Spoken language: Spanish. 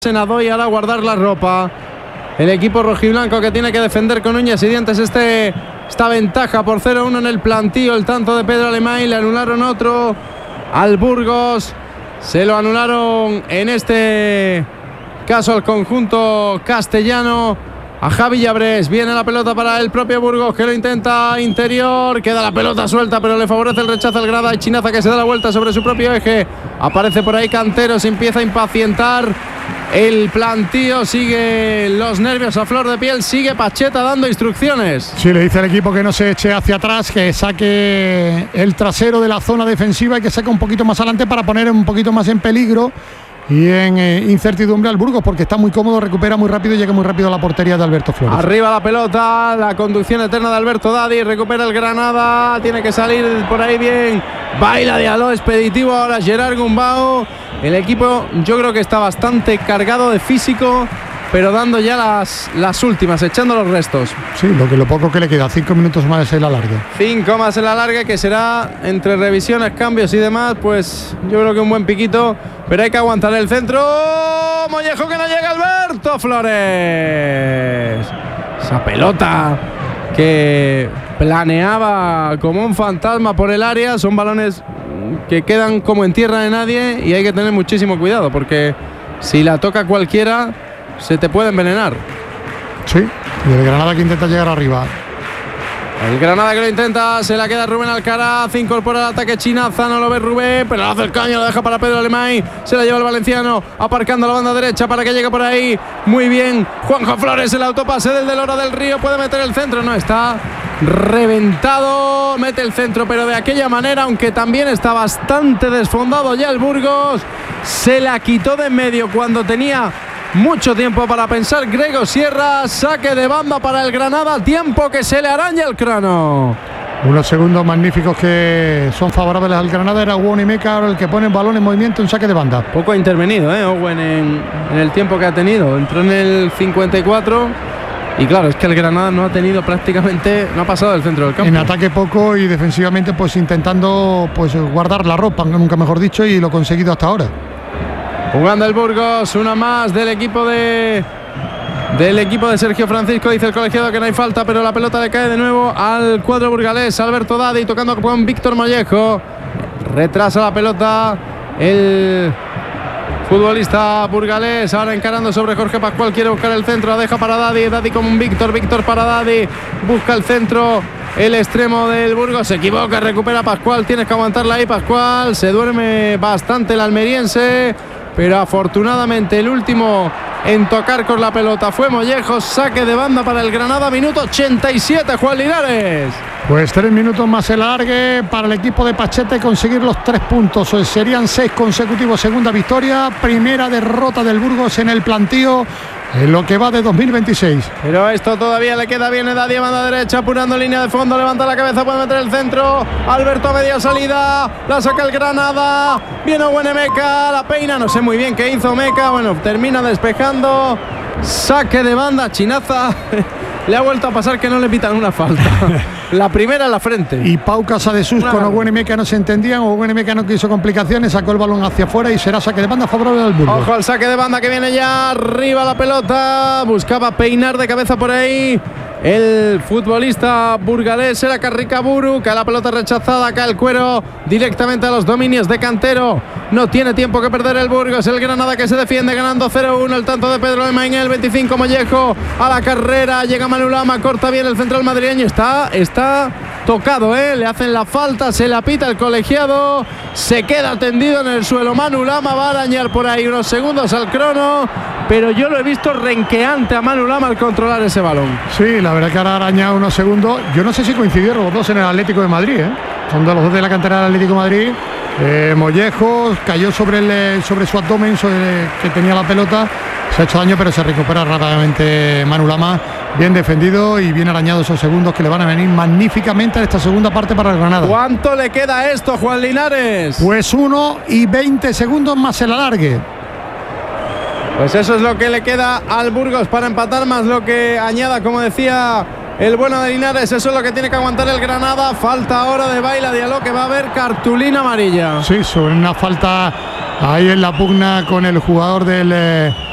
Senado y ahora guardar la ropa. El equipo rojiblanco que tiene que defender con uñas y dientes esta ventaja por 0-1 en el plantío. El tanto de Pedro Alemany, le anularon otro al Burgos. Se lo anularon en este caso al conjunto castellano. A Javi Llabrés, viene la pelota para el propio Burgos que lo intenta interior, queda la pelota suelta pero le favorece el rechazo al grada y Chinaza que se da la vuelta sobre su propio eje. Aparece por ahí Cantero, se empieza a impacientar el plantío, sigue los nervios a flor de piel, sigue Pacheta dando instrucciones. Sí, le dice al equipo que no se eche hacia atrás, que saque el trasero de la zona defensiva y que saque un poquito más adelante para poner un poquito más en peligro y en incertidumbre al Burgos, porque está muy cómodo, recupera muy rápido y llega muy rápido a la portería de Alberto Flores. Arriba la pelota, la conducción eterna de Alberto Dadi, recupera el Granada, tiene que salir por ahí bien, baila Diallo, expeditivo ahora Gerard Gumbau. El equipo yo creo que está bastante cargado de físico, pero dando ya las últimas, echando los restos. Sí, lo poco que le queda, 5 minutos más en la larga. 5 más en la larga, que será entre revisiones, cambios y demás, pues yo creo que un buen piquito, pero hay que aguantar el centro. Mollejo que no llega, Alberto Flores. Esa pelota que planeaba como un fantasma por el área, son balones que quedan como en tierra de nadie y hay que tener muchísimo cuidado, porque si la toca cualquiera se te puede envenenar. Sí, y el Granada que intenta llegar arriba. El Granada que lo intenta, se la queda Rubén Alcaraz, incorpora el ataque Chinaza, no lo ve Rubén, pero hace el caño, lo deja para Pedro Alemany, se la lleva el valenciano, aparcando la banda derecha para que llegue por ahí, muy bien, Juanjo Flores, el autopase del Oro del Río, puede meter el centro, no, está reventado, mete el centro, pero de aquella manera, aunque también está bastante desfondado ya el Burgos, se la quitó de en medio cuando tenía mucho tiempo para pensar Grego Sierra, saque de banda para el Granada, tiempo que se le araña el crono. Unos segundos magníficos que son favorables al Granada, era Owen Emeka ahora el que pone el balón en movimiento en saque de banda. Poco ha intervenido Owen en el tiempo que ha tenido, entró en el 54 y claro, es que el Granada no ha tenido prácticamente, no ha pasado del centro del campo. En ataque poco y defensivamente pues intentando pues guardar la ropa, nunca mejor dicho, y lo conseguido hasta ahora. Jugando el Burgos, una más del equipo de Sergio Francisco, dice el colegiado que no hay falta, pero la pelota le cae de nuevo al cuadro burgalés. Alberto Dadi tocando con Víctor Mollejo, retrasa la pelota el futbolista burgalés, ahora encarando sobre Jorge Pascual, quiere buscar el centro, deja para Dadi con Víctor para Dadi, busca el centro. El extremo del Burgos se equivoca, recupera Pascual, tienes que aguantarla ahí Pascual, se duerme bastante el almeriense, pero afortunadamente el último en tocar con la pelota fue Mollejo, saque de banda para el Granada, minuto 87, Juan Linares. Pues 3 minutos más el alargue para el equipo de Pacheta y conseguir los 3 puntos, serían 6 consecutivos, segunda victoria, primera derrota del Burgos en el plantío en lo que va de 2026. Pero esto todavía le queda bien, Dadi banda derecha, apurando línea de fondo, levanta la cabeza, puede meter el centro, Alberto a media salida, la saca el Granada, viene Owen Emeka, la peina, no sé muy bien qué hizo Emeka, bueno, termina despejando, saque de banda, Chinaza. Le ha vuelto a pasar que no le pitan una falta. La primera en la frente. Y Pau Casadesús con Owen Emeka no se entendían. Owen Emeka no quiso complicaciones, sacó el balón hacia afuera y será saque de banda favorable al Burgos. Ojo al saque de banda que viene ya arriba la pelota. Buscaba peinar de cabeza por ahí el futbolista burgalés, era Carricaburu, que la pelota rechazada, cae el cuero directamente a los dominios de Cantero. No tiene tiempo que perder el Burgos, el Granada que se defiende ganando 0-1, el tanto de Pedro Alemany, el 25 Mollejo a la carrera, llega Manu Lama, corta bien el central madrileño, está tocado, le hacen la falta, se la pita el colegiado, se queda tendido en el suelo Manu Lama, va a arañar por ahí unos segundos al crono, pero yo lo he visto renqueante a Manu Lama al controlar ese balón. Sí, la verdad que ahora ha arañado unos segundos, yo no sé si coincidieron los dos en el Atlético de Madrid, son de los dos de la cantera del Atlético de Madrid. Mollejo cayó sobre su abdomen, que tenía la pelota, se ha hecho daño pero se recupera rápidamente Manu Lama, bien defendido y bien arañado esos segundos que le van a venir magníficamente en esta segunda parte para el Granada. ¿Cuánto le queda a esto, Juan Linares? Pues 1 y 20 segundos más el alargue. Pues eso es lo que le queda al Burgos para empatar, más lo que añada, como decía el bueno de Linares, eso es lo que tiene que aguantar el Granada. Falta ahora de Baila Diallo, que va a haber cartulina amarilla. Sí, sobre una falta ahí en la pugna con el jugador del